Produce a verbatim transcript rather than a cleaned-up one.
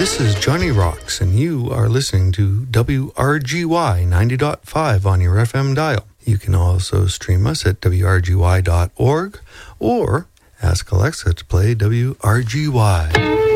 this is Johnny Rocks, and you are listening to W R G Y ninety point five on your F M dial. You can also stream us at W R G Y dot org or ask Alexa to play W R G Y.